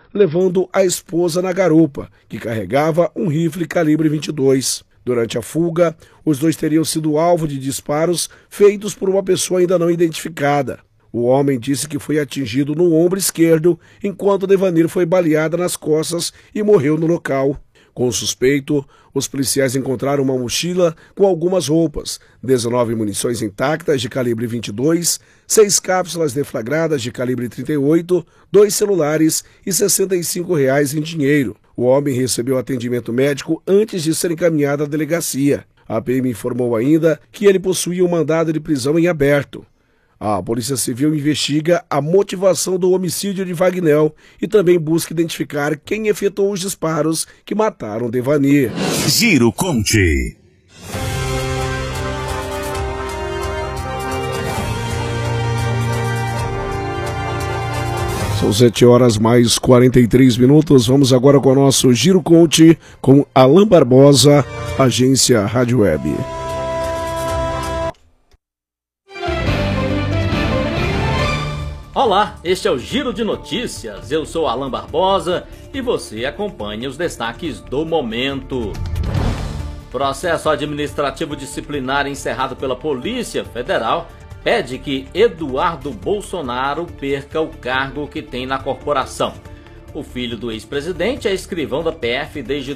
levando a esposa na garupa, que carregava um rifle calibre 22. Durante a fuga, os dois teriam sido alvo de disparos feitos por uma pessoa ainda não identificada. O homem disse que foi atingido no ombro esquerdo, enquanto Devanir foi baleada nas costas e morreu no local. Com o suspeito, os policiais encontraram uma mochila com algumas roupas, 19 munições intactas de calibre 22, 6 cápsulas deflagradas de calibre 38, 2 celulares e R$ 65 em dinheiro. O homem recebeu atendimento médico antes de ser encaminhado à delegacia. A PM informou ainda que ele possuía um mandado de prisão em aberto. A Polícia Civil investiga a motivação do homicídio de Wagnel e também busca identificar quem efetuou os disparos que mataram Devanir. Giro Conte. São 7h mais 43. Vamos agora com o nosso Giro Conte com Alan Barbosa, agência Rádio Web. Olá, este é o Giro de Notícias, eu sou Alan Barbosa e você acompanha os destaques do momento. Processo administrativo disciplinar encerrado pela Polícia Federal pede que Eduardo Bolsonaro perca o cargo que tem na corporação. O filho do ex-presidente é escrivão da PF desde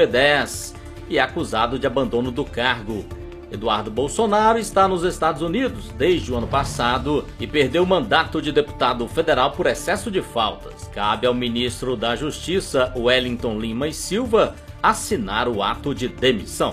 2010 e é acusado de abandono do cargo. Eduardo Bolsonaro está nos Estados Unidos desde o ano passado e perdeu o mandato de deputado federal por excesso de faltas. Cabe ao ministro da Justiça, Wellington Lima e Silva, assinar o ato de demissão.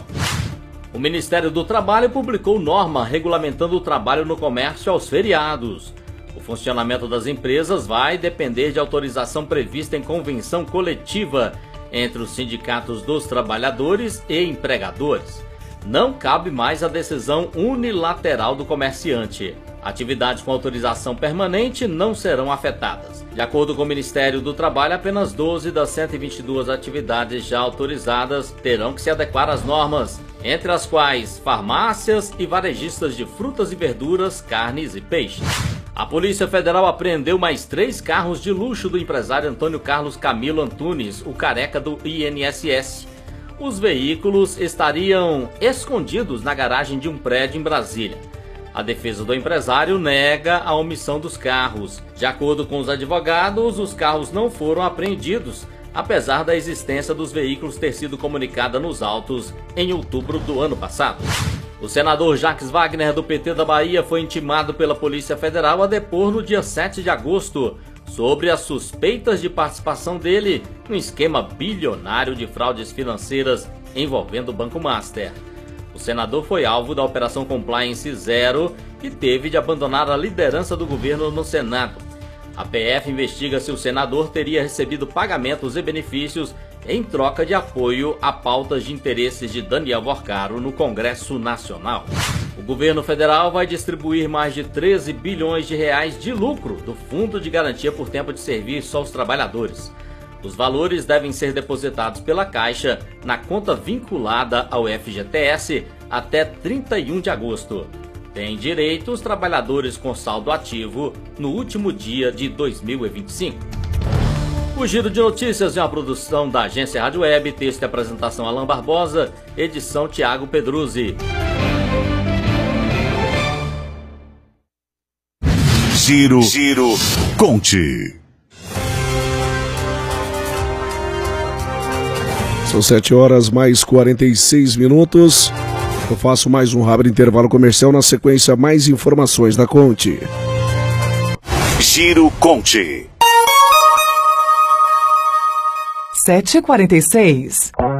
O Ministério do Trabalho publicou norma regulamentando o trabalho no comércio aos feriados. O funcionamento das empresas vai depender de autorização prevista em convenção coletiva entre os sindicatos dos trabalhadores e empregadores. Não cabe mais a decisão unilateral do comerciante. Atividades com autorização permanente não serão afetadas. De acordo com o Ministério do Trabalho, apenas 12 das 122 atividades já autorizadas terão que se adequar às normas, entre as quais farmácias e varejistas de frutas e verduras, carnes e peixes. A Polícia Federal apreendeu mais 3 carros de luxo do empresário Antônio Carlos Camilo Antunes, o careca do INSS. Os veículos estariam escondidos na garagem de um prédio em Brasília. A defesa do empresário nega a omissão dos carros. De acordo com os advogados, os carros não foram apreendidos, apesar da existência dos veículos ter sido comunicada nos autos em outubro do ano passado. O senador Jacques Wagner, do PT da Bahia, foi intimado pela Polícia Federal a depor no dia 7 de agosto sobre as suspeitas de participação dele no esquema bilionário de fraudes financeiras envolvendo o Banco Master. O senador foi alvo da Operação Compliance Zero e teve de abandonar a liderança do governo no Senado. A PF investiga se o senador teria recebido pagamentos e benefícios em troca de apoio a pautas de interesses de Daniel Vorcaro no Congresso Nacional. O governo federal vai distribuir mais de 13 bilhões de reais de lucro do Fundo de Garantia por Tempo de Serviço aos trabalhadores. Os valores devem ser depositados pela Caixa na conta vinculada ao FGTS até 31 de agosto. Têm direito os trabalhadores com saldo ativo no último dia de 2025. O Giro de Notícias é uma produção da agência Rádio Web, texto e apresentação Alan Barbosa, edição Tiago Pedruzzi. Giro Conte. São 7h mais 46. Eu faço mais um rápido intervalo comercial, na sequência mais informações da Conte. Giro Conte. 7h46.